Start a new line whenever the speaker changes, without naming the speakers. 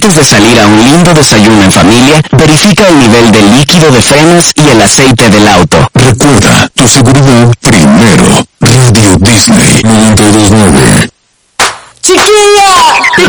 Antes de salir a un lindo desayuno en familia, verifica el nivel de líquido de frenos y el aceite del auto.
Recuerda, tu seguridad primero. Radio Disney 92.9.
¡Chiquilla!